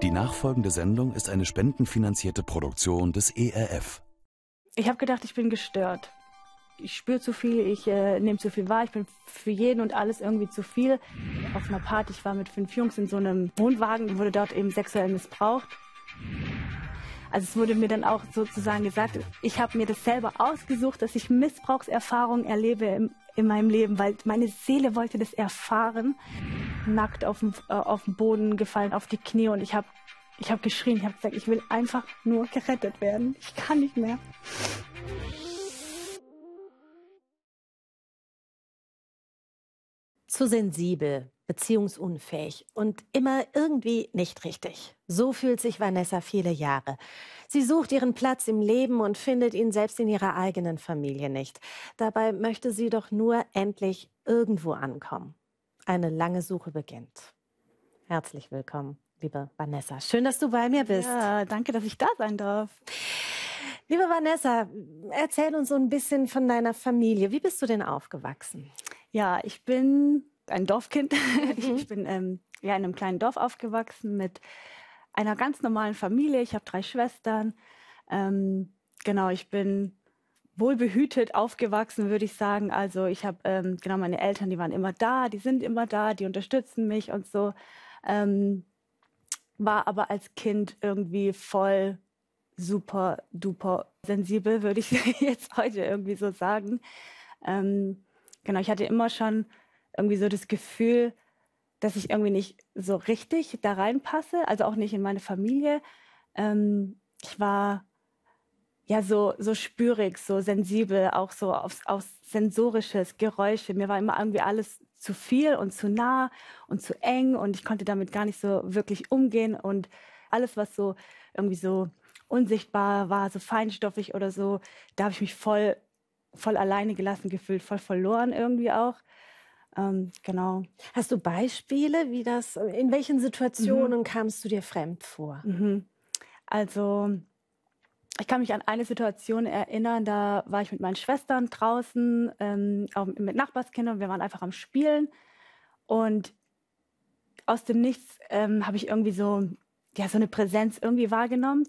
Die nachfolgende Sendung ist eine spendenfinanzierte Produktion des ERF. Ich habe gedacht, ich bin gestört. Ich spüre zu viel, ich nehme zu viel wahr, ich bin für jeden und alles irgendwie zu viel. Auf einer Party, ich war mit 5 Jungs in so einem Wohnwagen, wurde dort eben sexuell missbraucht. Also es wurde mir dann auch sozusagen gesagt, ich habe mir das selber ausgesucht, dass ich Missbrauchserfahrungen erlebe in meinem Leben, weil meine Seele wollte das erfahren. Nackt auf den Boden gefallen, auf die Knie, und ich habe geschrien, ich habe gesagt, ich will einfach nur gerettet werden. Ich kann nicht mehr. Zu sensibel, beziehungsunfähig und immer irgendwie nicht richtig. So fühlt sich Vanessa viele Jahre. Sie sucht ihren Platz im Leben und findet ihn selbst in ihrer eigenen Familie nicht. Dabei möchte sie doch nur endlich irgendwo ankommen. Eine lange Suche beginnt. Herzlich willkommen, liebe Vanessa. Schön, dass du bei mir bist. Ja, danke, dass ich da sein darf. Liebe Vanessa, erzähl uns so ein bisschen von deiner Familie. Wie bist du denn aufgewachsen? Ja, ich bin ein Dorfkind. Ich bin in einem kleinen Dorf aufgewachsen mit einer ganz normalen Familie. Ich habe 3 Schwestern. Genau, ich bin wohlbehütet aufgewachsen, würde ich sagen. Also ich habe genau, meine Eltern, die waren immer da, die sind immer da, die unterstützen mich und so. War aber als Kind irgendwie voll super duper sensibel, würde ich jetzt heute irgendwie so sagen. Genau, ich hatte immer schon irgendwie so das Gefühl, dass ich irgendwie nicht so richtig da reinpasse, also auch nicht in meine Familie. Ich war ja so spürig, so sensibel, auch so auf sensorisches, Geräusche. Mir war immer irgendwie alles zu viel und zu nah und zu eng, und ich konnte damit gar nicht so wirklich umgehen, und alles, was so irgendwie so unsichtbar war, so feinstoffig oder so, da habe ich mich voll alleine gelassen gefühlt, voll verloren irgendwie auch. Genau. Hast du Beispiele, in welchen Situationen kamst du dir fremd vor? Also ich kann mich an eine Situation erinnern, da war ich mit meinen Schwestern draußen, auch mit Nachbarskindern, wir waren einfach am Spielen, und aus dem Nichts habe ich irgendwie so eine Präsenz irgendwie wahrgenommen.